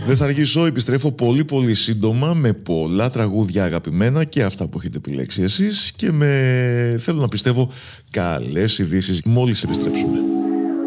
Δεν θα αργήσω, επιστρέφω πολύ πολύ σύντομα με πολλά τραγούδια αγαπημένα και αυτά που έχετε επιλέξει εσείς και με, θέλω να πιστεύω, καλές ειδήσεις μόλις επιστρέψουμε.